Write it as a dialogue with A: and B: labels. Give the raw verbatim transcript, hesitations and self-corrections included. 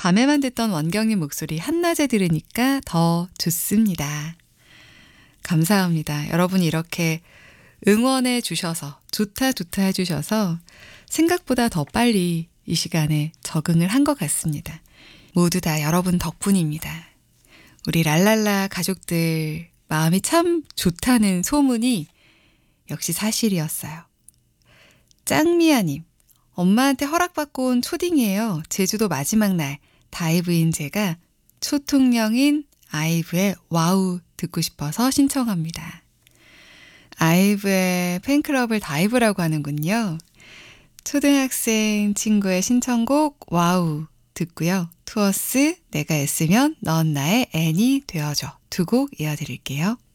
A: 밤에만 듣던 원경님 목소리 한낮에 들으니까 더 좋습니다. 감사합니다. 여러분이 이렇게 응원해 주셔서 좋다 좋다 해주셔서 생각보다 더 빨리 이 시간에 적응을 한 것 같습니다. 모두 다 여러분 덕분입니다. 우리 랄랄라 가족들 마음이 참 좋다는 소문이 역시 사실이었어요. 짱미아님, 엄마한테 허락받고 온 초딩이에요. 제주도 마지막 날 다이브인 제가 초통령인 아이브의 와우 듣고 싶어서 신청합니다. 아이브의 팬클럽을 다이브라고 하는군요. 초등학생 친구의 신청곡 와우 듣고요. 투어스 내가 애쓰면 넌 나의 애니 되어줘 두 곡 이어드릴게요.